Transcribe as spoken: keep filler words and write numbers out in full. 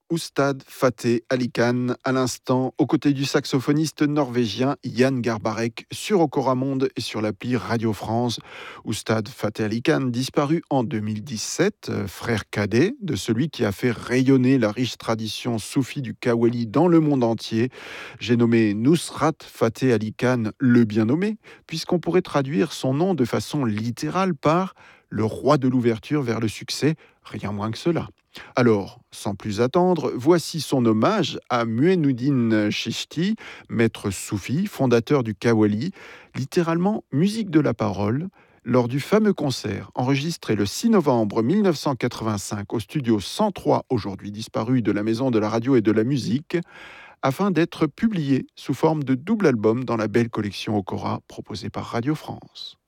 Oustad Fateh Ali Khan, à l'instant, aux côtés du saxophoniste norvégien Yann Garbarek, sur Okora Monde et sur l'appli Radio France. Oustad Fateh Ali Khan, disparu en deux mille dix-sept, euh, frère cadet de celui qui a fait rayonner la riche tradition soufie du Kawali dans le monde entier. J'ai nommé Nusrat Fateh Ali Khan le bien nommé, puisqu'on pourrait traduire son nom de façon littérale par le roi de l'ouverture vers le succès, rien moins que cela. Alors, sans plus attendre, voici son hommage à Muenuddin Chishti, maître soufi, fondateur du Kawali, littéralement musique de la parole, lors du fameux concert enregistré le six novembre mille neuf cent quatre-vingt-cinq au studio cent trois, aujourd'hui disparu, de la Maison de la Radio et de la Musique, afin d'être publié sous forme de double album dans la belle collection Okora proposée par Radio France.